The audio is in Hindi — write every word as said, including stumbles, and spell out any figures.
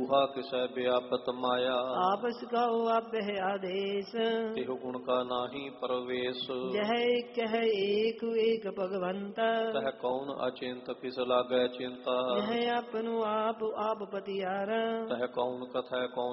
ऊहा किसै व्यापत माया। आपस गाओ आप है आदेश, तिहु गुण का नाही परवेश। जह कह एक एक भगवंत, तह कौन अचिंत किस लागै चिंता। यह अपनु आप आप पतियार, तह कौन कथै कौन